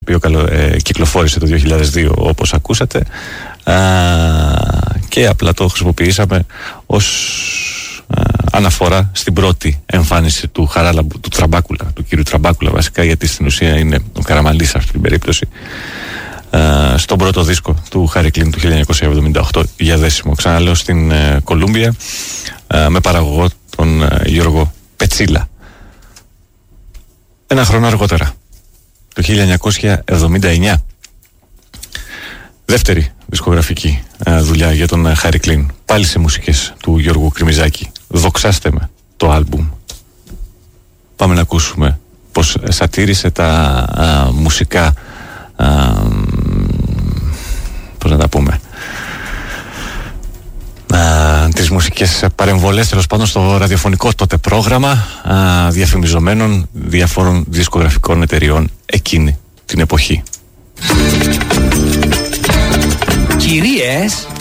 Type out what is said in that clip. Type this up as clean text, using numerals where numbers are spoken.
το οποίο κυκλοφόρησε το 2002 όπως ακούσατε, και απλά το χρησιμοποιήσαμε ως αναφορά στην πρώτη εμφάνιση του Χαράλαμπου, του Τραμπάκουλα, του κύριου Τραμπάκουλα βασικά, γιατί στην ουσία είναι ο Καραμανλής σε αυτή την περίπτωση, στον πρώτο δίσκο του Χάρι Κλίν του 1978 για δέσιμο, ξαναλέω, στην Κολούμπια, με παραγωγό τον Γιώργο Πετσίλα. Ένα χρόνο αργότερα, το 1979, δεύτερη δισκογραφική δουλειά για τον Χάρι Κλίν, πάλι σε μουσικές του Γιώργου Κρυμιζάκη. Δοξάστε με, το άλμπουμ. Πάμε να ακούσουμε πως σατήρισε τα μουσικά, πώς να τα πούμε, τις μουσικές παρεμβολές, τέλος πάντων, στο ραδιοφωνικό τότε πρόγραμμα διαφημιζομένων διαφόρων δισκογραφικών εταιριών εκείνη την εποχή. Κυρίες